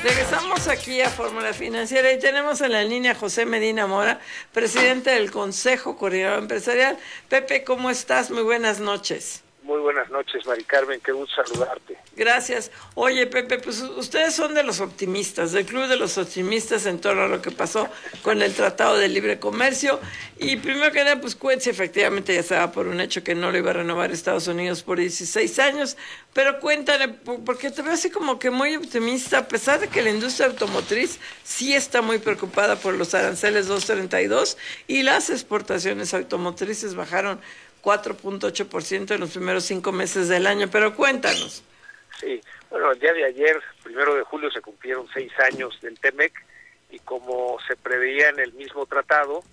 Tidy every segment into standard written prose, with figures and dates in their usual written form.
Regresamos aquí a Fórmula Financiera y tenemos en la línea a José Medina Mora, presidente del Consejo Coordinador Empresarial. Pepe, ¿cómo estás? Muy buenas noches. Muy buenas noches, Mari Carmen, qué gusto saludarte. Gracias. Oye, Pepe, pues ustedes son de los optimistas, del Club de los Optimistas en torno a lo que pasó con el Tratado de Libre Comercio. Y primero que nada, pues Cuetz efectivamente ya estaba por un hecho que no lo iba a renovar Estados Unidos por 16 años. Pero cuéntale, porque te veo así como que muy optimista, a pesar de que la industria automotriz sí está muy preocupada por los aranceles 232 y las exportaciones automotrices bajaron 4.8% en los primeros 5 meses del año, pero cuéntanos. Sí, bueno, el día de ayer, 1 de julio, se cumplieron 6 años del TEMEC y como se preveía en el mismo tratado,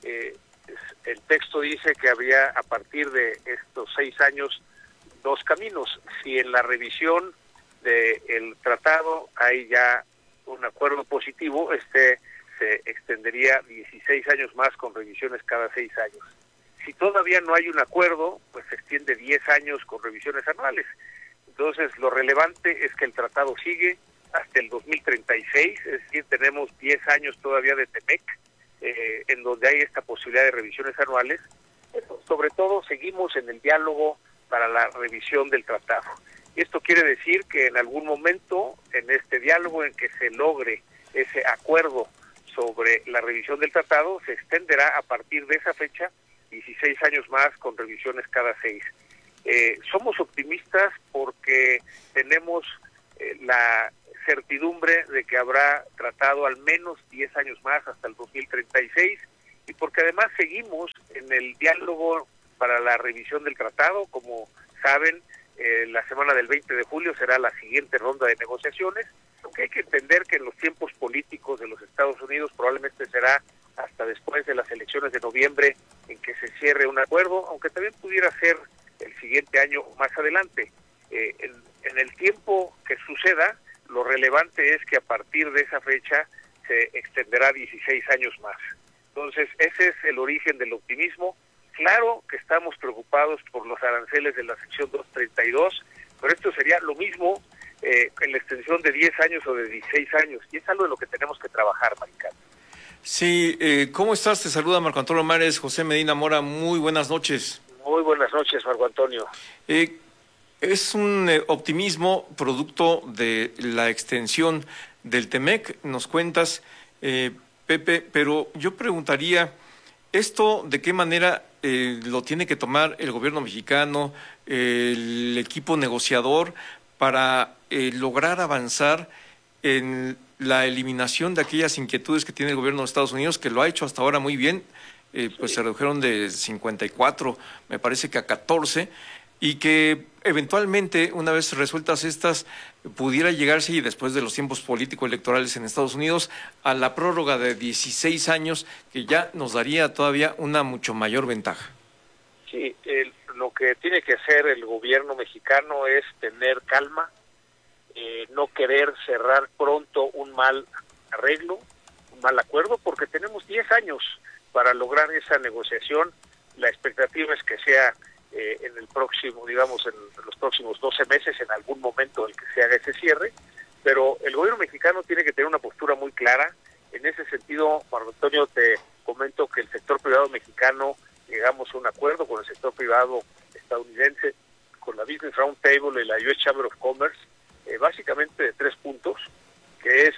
el texto dice que habría a partir de estos 6 años 2 caminos. Si en la revisión del tratado hay ya un acuerdo positivo, se extendería 16 años más con revisiones cada 6 años. Si todavía no hay un acuerdo, pues se extiende 10 años con revisiones anuales. Entonces, lo relevante es que el tratado sigue hasta el 2036, es decir, tenemos 10 años todavía de TEMEC, en donde hay esta posibilidad de revisiones anuales. Pero, sobre todo, seguimos en el diálogo para la revisión del tratado. Y esto quiere decir que en algún momento, en este diálogo en que se logre ese acuerdo sobre la revisión del tratado, se extenderá a partir de esa fecha 16 años más con revisiones cada 6. Somos optimistas porque tenemos la certidumbre de que habrá tratado al menos 10 años más hasta el 2036 y porque además seguimos en el diálogo para la revisión del tratado. Como saben, la semana del 20 de julio será la siguiente ronda de negociaciones, aunque hay que entender que en los tiempos políticos de los Estados Unidos probablemente será hasta después de las elecciones de noviembre en que se cierre un acuerdo, aunque también pudiera ser el siguiente año o más adelante. En el tiempo que suceda, lo relevante es que a partir de esa fecha se extenderá 16 años más. Entonces, ese es el origen del optimismo. Claro que estamos preocupados por los aranceles de la sección 232, pero esto sería lo mismo en la extensión de 10 años o de 16 años, y es algo de lo que tenemos que trabajar, Maricán. Sí, ¿cómo estás? Te saluda Marco Antonio Mares, José Medina Mora, muy buenas noches. Muy buenas noches, Marco Antonio. Es un optimismo producto de la extensión del TEMEC, nos cuentas, Pepe, pero yo preguntaría, ¿esto de qué manera lo tiene que tomar el gobierno mexicano, el equipo negociador, para lograr avanzar en la eliminación de aquellas inquietudes que tiene el gobierno de Estados Unidos, que lo ha hecho hasta ahora muy bien? Pues se redujeron de 54, me parece que a 14, y que eventualmente, una vez resueltas estas, pudiera llegarse, y después de los tiempos político-electorales en Estados Unidos, a la prórroga de 16 años, que ya nos daría todavía una mucho mayor ventaja. Sí, lo que tiene que hacer el gobierno mexicano es tener calma, no querer cerrar pronto un mal arreglo, un mal acuerdo, porque tenemos 10 años para lograr esa negociación. La expectativa es que sea en el próximo, digamos, en los próximos 12 meses, en algún momento en que se haga ese cierre, pero el gobierno mexicano tiene que tener una postura muy clara. En ese sentido, Marco Antonio, te comento que el sector privado mexicano, llegamos a un acuerdo con el sector privado estadounidense, con la Business Roundtable y la US Chamber of Commerce, básicamente de 3 puntos, que es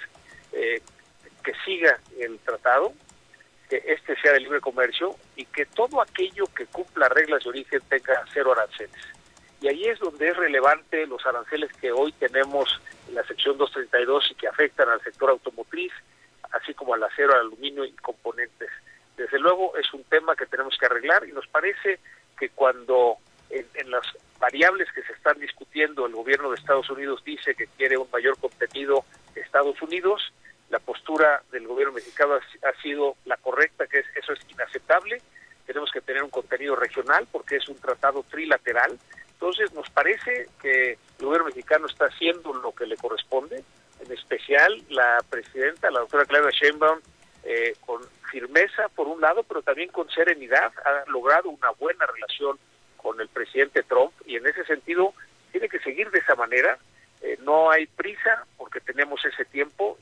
que siga el tratado, que este sea de libre comercio y que todo aquello que cumpla reglas de origen tenga 0 aranceles. Y ahí es donde es relevante los aranceles que hoy tenemos en la sección 232 y que afectan al sector automotriz, así como al acero, al aluminio y componentes. Desde luego es un tema que tenemos que arreglar, y nos parece que cuando en las variables que se están discutiendo el gobierno de Estados Unidos dice que quiere un mayor contenido de Estados Unidos, la postura del gobierno mexicano ha sido la correcta, que eso es inaceptable. Tenemos que tener un contenido regional porque es un tratado trilateral. Entonces nos parece que el gobierno mexicano está haciendo lo que le corresponde, en especial la presidenta, la doctora Claudia Sheinbaum, con firmeza por un lado, pero también con serenidad, ha logrado una buena relación con el presidente Trump, y en ese sentido tiene que seguir de esa manera. No hay prisa porque tenemos ese tiempo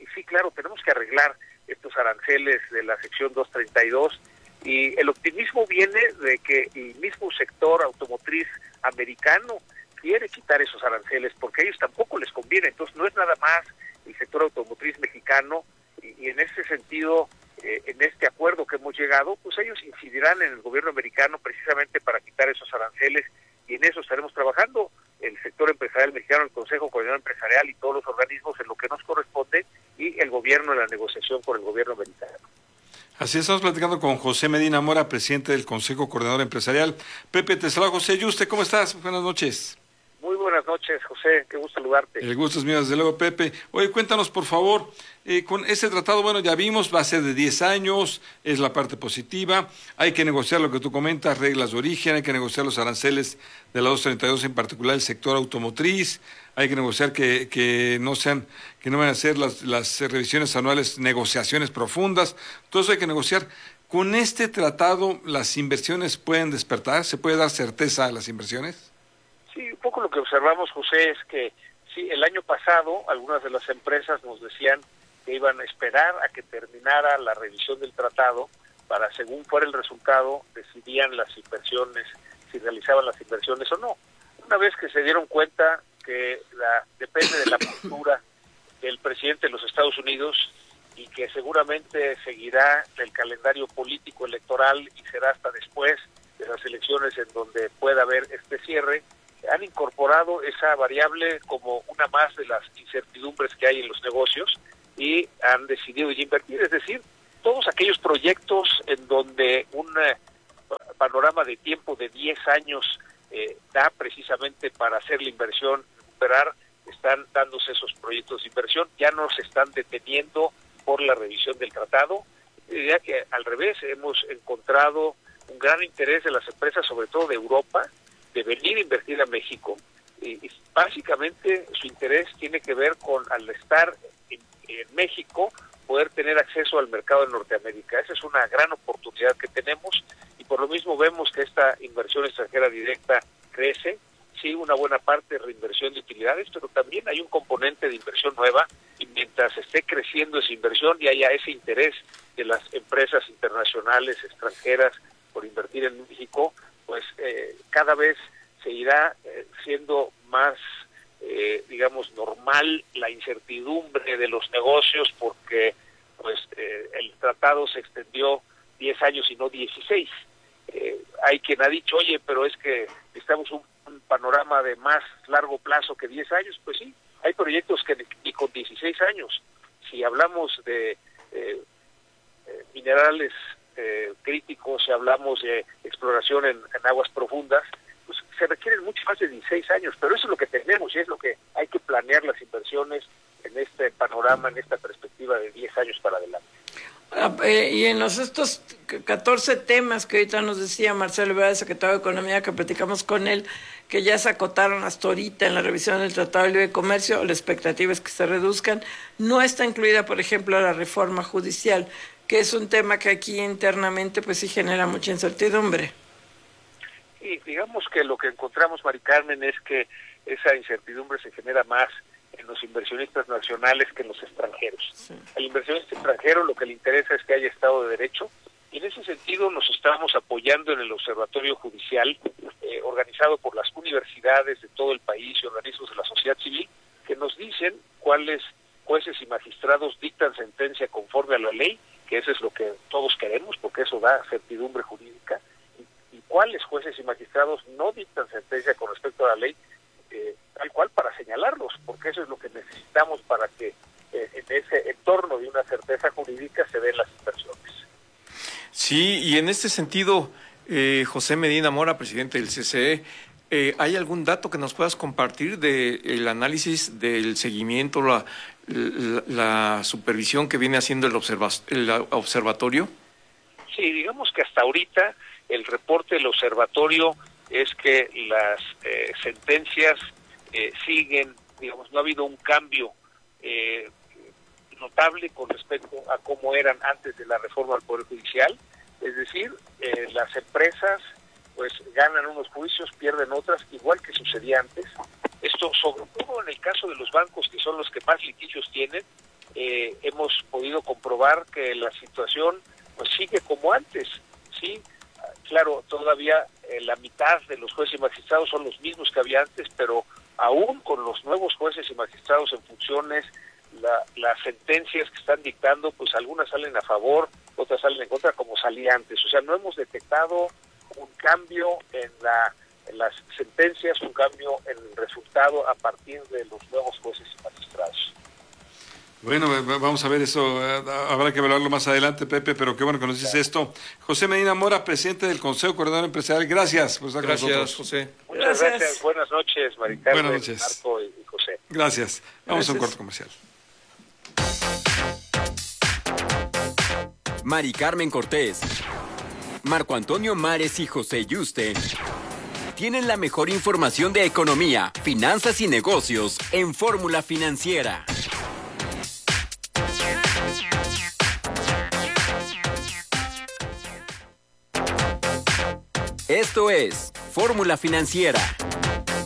arreglar estos aranceles de la sección 232, y el optimismo viene de que el mismo sector automotriz americano quiere quitar esos aranceles porque a ellos tampoco les conviene. Entonces no es nada más el sector automotriz mexicano, y en ese sentido, en este acuerdo que hemos llegado, pues ellos incidirán en el gobierno americano precisamente para quitar esos aranceles, y en eso estaremos trabajando el sector empresarial mexicano, el Consejo Coordinador Empresarial y todos los organismos en lo que nos corresponde, y el gobierno en la negociación con el gobierno americano. Así estamos platicando con José Medina Mora, presidente del Consejo Coordinador Empresarial. Pepe, te saluda José Yuste, ¿cómo estás? Buenas noches. Muy buenas noches, José, qué gusto saludarte. El gusto es mío, desde luego, Pepe. Oye, cuéntanos, por favor, con ese tratado, bueno, ya vimos, va a ser de 10 años, es la parte positiva, hay que negociar lo que tú comentas, reglas de origen, hay que negociar los aranceles de la 232, en particular el sector automotriz, hay que negociar que no van a ser las revisiones anuales, negociaciones profundas, todo eso hay que negociar. ¿Con este tratado las inversiones pueden despertar? ¿Se puede dar certeza a las inversiones? Sí, un poco lo que observamos, José, es que sí, el año pasado algunas de las empresas nos decían que iban a esperar a que terminara la revisión del tratado para, según fuera el resultado, decidían las inversiones, si realizaban las inversiones o no. Una vez que se dieron cuenta que depende de la postura del presidente de los Estados Unidos, y que seguramente seguirá el calendario político electoral y será hasta después de las elecciones en donde pueda haber este cierre, han incorporado esa variable como una más de las incertidumbres que hay en los negocios, y han decidido ya invertir. Es decir, todos aquellos proyectos en donde un panorama de tiempo de 10 años da precisamente para hacer la inversión, recuperar, están dándose esos proyectos de inversión, ya no se están deteniendo por la revisión del tratado. Diría que al revés, hemos encontrado un gran interés de las empresas, sobre todo de Europa, de venir a invertir a México, y básicamente su interés tiene que ver con, al estar en México, poder tener acceso al mercado de Norteamérica. Esa es una gran oportunidad que tenemos, y por lo mismo vemos que esta inversión extranjera directa crece. Sí, una buena parte de reinversión de utilidades, pero también hay un componente de inversión nueva, y mientras esté creciendo esa inversión y haya ese interés de las empresas internacionales, extranjeras, por invertir en México, pues cada vez se irá siendo más, digamos, normal la incertidumbre de los negocios, porque pues el tratado se extendió 10 años y no 16. Hay quien ha dicho, oye, pero es que necesitamos un panorama de más largo plazo que 10 años. Pues sí, hay proyectos que ni con 16 años. Si hablamos de minerales críticos, si hablamos de exploración en aguas profundas, pues se requieren mucho más de 16 años, pero eso es lo que tenemos y es lo que hay que planear las inversiones en este panorama, en esta perspectiva de 10 años para adelante. Y en estos 14 temas que ahorita nos decía Marcelo Ebrard, secretario de Economía, que platicamos con él, que ya se acotaron hasta ahorita en la revisión del Tratado de Libre Comercio, la expectativa es que se reduzcan, no está incluida, por ejemplo, la reforma judicial, que es un tema que aquí internamente pues sí genera mucha incertidumbre. Y digamos que lo que encontramos, Mari Carmen, es que esa incertidumbre se genera más en los inversionistas nacionales que en los extranjeros. Sí. Al inversionista extranjero lo que le interesa es que haya Estado de Derecho, y en ese sentido nos estamos apoyando en el Observatorio Judicial, organizado por las universidades de todo el país y organismos de la sociedad civil, que nos dicen cuáles jueces y magistrados dictan sentencia conforme a la ley, que eso es lo que todos queremos, porque eso da certidumbre jurídica, y cuáles jueces y magistrados no dictan sentencia con respecto a la ley, tal cual, para señalarlos, porque eso es lo que necesitamos para que en ese entorno de una certeza jurídica se den las inversiones. Sí, y en este sentido, José Medina Mora, presidente del CCE, ¿hay algún dato que nos puedas compartir del análisis, del seguimiento, la supervisión que viene haciendo el observatorio? Sí, digamos que hasta ahorita el reporte del observatorio es que las sentencias siguen, digamos, no ha habido un cambio notable con respecto a cómo eran antes de la reforma al Poder Judicial. Es decir, las empresas pues ganan unos juicios, pierden otras, igual que sucedía antes. Esto sobre todo en el caso de los bancos, que son los que más litigios tienen, hemos podido comprobar que la situación pues sigue como antes, ¿sí? Claro, todavía la mitad de los jueces y magistrados son los mismos que había antes, pero aún con los nuevos jueces y magistrados en funciones, las sentencias que están dictando, pues algunas salen a favor, otras salen en contra, como salía antes. O sea, no hemos detectado un cambio en las sentencias, un cambio en el resultado a partir de los nuevos jueces y magistrados. Bueno, vamos a ver eso, habrá que evaluarlo más adelante, Pepe, pero qué bueno que nos dices esto. José Medina Mora, presidente del Consejo Coordinador Empresarial, gracias por estar con nosotros. Gracias, José. Muchas gracias. Buenas noches, Maricarmen, Buenas noches. Marco y José. Gracias. Vamos a un corte comercial. Mari Carmen Cortés, Marco Antonio Mares y José Yuste tienen la mejor información de economía, finanzas y negocios en Fórmula Financiera. Esto es Fórmula Financiera.